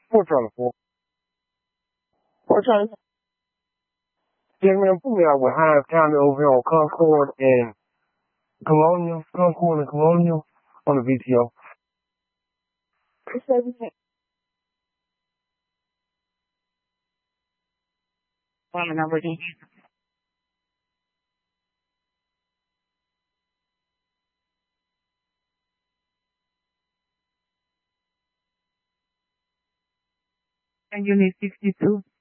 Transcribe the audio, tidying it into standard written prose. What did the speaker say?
424. 424. Gentlemen, put me out with Hines County over here on Concord and Colonial. Concord and Colonial on the VTO. Phone number, D. And you need 62.